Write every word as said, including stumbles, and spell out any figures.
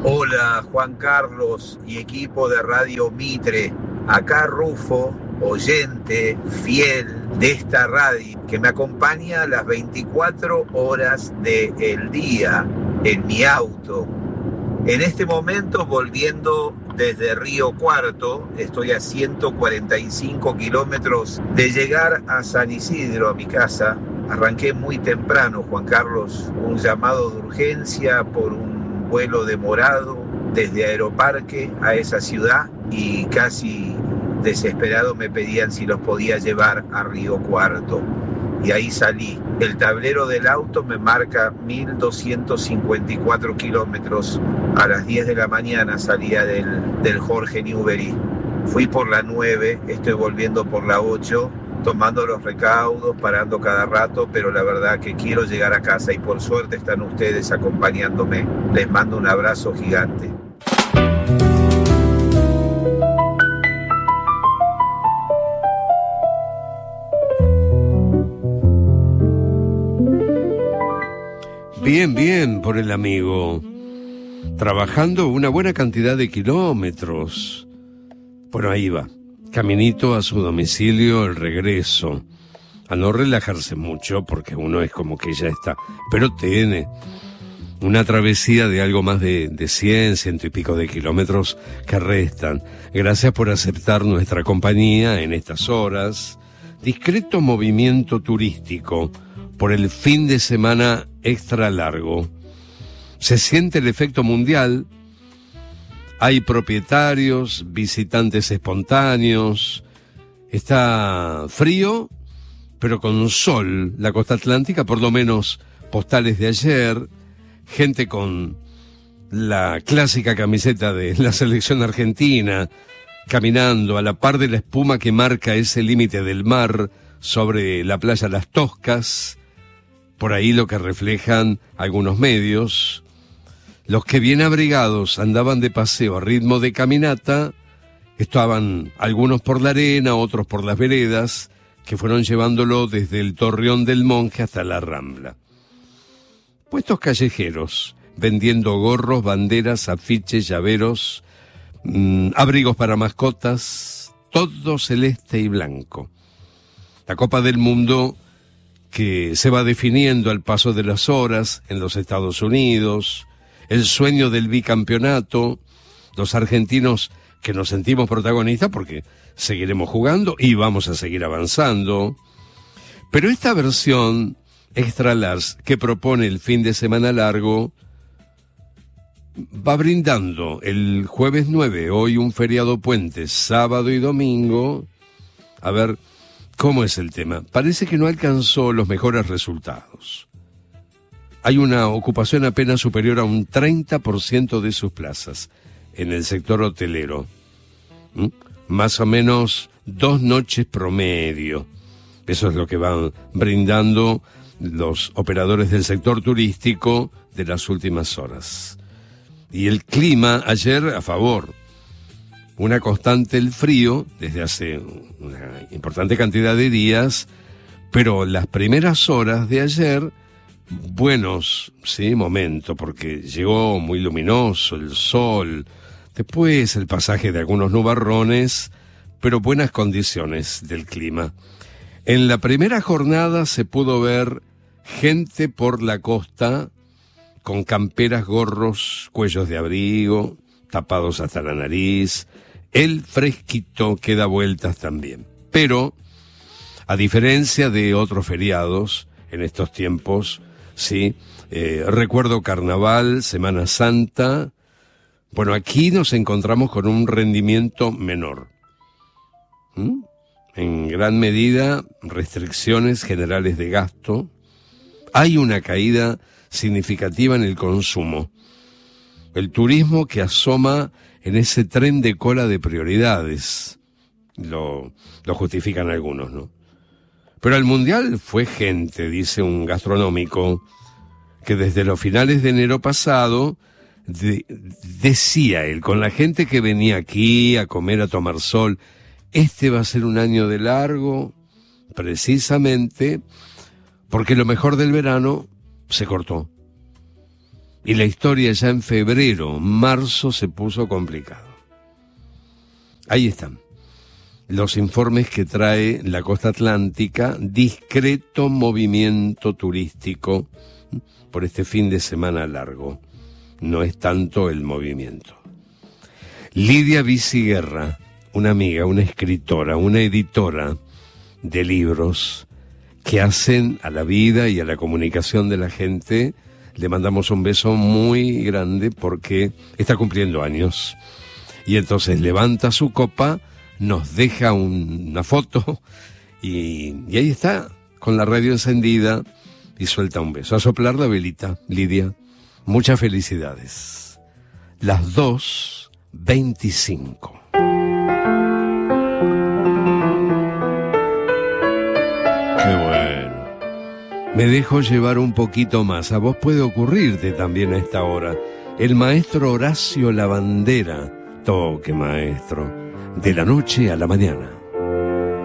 Hola Juan Carlos y equipo de Radio Mitre, acá Rufo, oyente fiel de esta radio que me acompaña las veinticuatro horas del día en mi auto. En este momento volviendo desde Río Cuarto, estoy a ciento cuarenta y cinco kilómetros de llegar a San Isidro, a mi casa. Arranqué muy temprano, Juan Carlos, un llamado de urgencia por un vuelo demorado desde Aeroparque a esa ciudad y casi desesperado me pedían si los podía llevar a Río Cuarto. Y ahí salí. El tablero del auto me marca mil doscientos cincuenta y cuatro kilómetros. A las diez de la mañana salía del, del Jorge Newbery. Fui por la nueve, estoy volviendo por la ocho, tomando los recaudos, parando cada rato, pero la verdad que quiero llegar a casa y por suerte están ustedes acompañándome. Les mando un abrazo gigante. Bien, bien por el amigo. Trabajando una buena cantidad de kilómetros. Bueno, ahí va. Caminito a su domicilio, el regreso. A no relajarse mucho, porque uno es como que ya está. Pero tiene una travesía de algo más de, de cien, ciento y pico de kilómetros que restan. Gracias por aceptar nuestra compañía en estas horas. Discreto movimiento turístico por el fin de semana extra largo. Se siente el efecto mundial. Hay propietarios, visitantes espontáneos. Está frío, pero con sol. La costa atlántica, por lo menos postales de ayer. Gente con la clásica camiseta de la selección argentina, caminando a la par de la espuma que marca ese límite del mar sobre la playa Las Toscas. Por ahí lo que reflejan algunos medios. Los que bien abrigados andaban de paseo a ritmo de caminata, estaban algunos por la arena, otros por las veredas, que fueron llevándolo desde el Torreón del Monje hasta la Rambla. Puestos callejeros, vendiendo gorros, banderas, afiches, llaveros, mmm, abrigos para mascotas, todo celeste y blanco. La Copa del Mundo que se va definiendo al paso de las horas en los Estados Unidos, el sueño del bicampeonato, los argentinos que nos sentimos protagonistas porque seguiremos jugando y vamos a seguir avanzando. Pero esta versión extra large que propone el fin de semana largo va brindando el jueves nueve, hoy un feriado puente, sábado y domingo. A ver, ¿cómo es el tema? Parece que no alcanzó los mejores resultados. Hay una ocupación apenas superior a un treinta por ciento de sus plazas en el sector hotelero. ¿Mm? Más o menos dos noches promedio. Eso es lo que van brindando los operadores del sector turístico de las últimas horas. Y el clima ayer a favor. Una constante el frío desde hace una importante cantidad de días, pero las primeras horas de ayer, buenos, sí, momento, porque llegó muy luminoso el sol, después el pasaje de algunos nubarrones, pero buenas condiciones del clima. En la primera jornada se pudo ver gente por la costa con camperas, gorros, cuellos de abrigo, tapados hasta la nariz. El fresquito que da vueltas también. Pero, a diferencia de otros feriados en estos tiempos, sí, eh, recuerdo Carnaval, Semana Santa. Bueno, aquí nos encontramos con un rendimiento menor. ¿Mm? En gran medida, restricciones generales de gasto. Hay una caída significativa en el consumo. El turismo que asoma en ese tren de cola de prioridades. Lo, lo justifican algunos, ¿no? Pero el Mundial fue gente, dice un gastronómico, que desde los finales de enero pasado, de, decía él, con la gente que venía aquí a comer, a tomar sol, este va a ser un año de largo, precisamente porque lo mejor del verano se cortó. Y la historia ya en febrero, marzo se puso complicado. Ahí están los informes que trae la costa atlántica, discreto movimiento turístico por este fin de semana largo. No es tanto el movimiento. Lidia Viciguerra, una amiga, una escritora, una editora de libros que hacen a la vida y a la comunicación de la gente, le mandamos un beso muy grande porque está cumpliendo años. Y entonces levanta su copa, nos deja un, una foto y, y ahí está, con la radio encendida, y suelta un beso. A soplar la velita, Lidia. Muchas felicidades. Las dos veinticinco. Qué bueno. Me dejo llevar un poquito más. A vos puede ocurrirte también a esta hora. El maestro Horacio Lavandera. Toque, maestro. De la noche a la mañana.